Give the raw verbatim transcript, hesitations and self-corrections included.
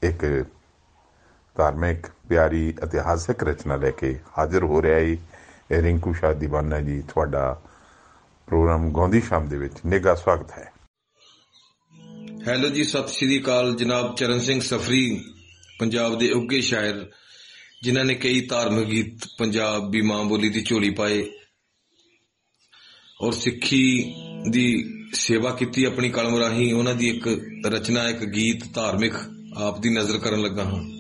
ਇੱਕ ਧਾਰਮਿਕ ਪਿਆਰੀ ਇਤਿਹਾਸਿਕ ਰਚਨਾ ਲੈ ਕੇ ਹਾਜ਼ਰ ਹੋ ਰਿਹਾ ਹੈ। ਰਿੰਕੂ ਸ਼ਾਹ ਦੀਵਾਨਾ ਜੀ, ਤੁਹਾਡਾ ਪ੍ਰੋਗਰਾਮ ਗਾਉਂਦੀ ਸ਼ਾਮ ਦੇ ਵਿੱਚ ਨਿੱਘਾ ਸਵਾਗਤ ਹੈ। ਹੈਲੋ ਜੀ, ਸਤਿ ਸ਼੍ਰੀ ਅਕਾਲ। ਜਨਾਬ ਚਰਨ ਸਿੰਘ ਸਫਰੀ, ਪੰਜਾਬ ਦੇ ਉੱਘੇ ਸ਼ਾਇਰ ਜਿਨ੍ਹਾਂ ਨੇ ਕਈ ਧਾਰਮਿਕ ਗੀਤ ਪੰਜਾਬ ਦੀ ਮਾਂ ਬੋਲੀ ਦੀ ਝੋਲੀ ਪਾਏ ਔਰ ਸਿੱਖੀ ਦੀ ਸੇਵਾ ਕੀਤੀ ਆਪਣੀ ਕਲਮ ਰਾਹੀਂ। ਉਹਨਾਂ ਦੀ ਇੱਕ ਰਚਨਾ, ਇੱਕ ਗੀਤ ਧਾਰਮਿਕ ਆਪ ਦੀ ਨਜ਼ਰ ਕਰਨ ਲੱਗਾ ਹਾਂ।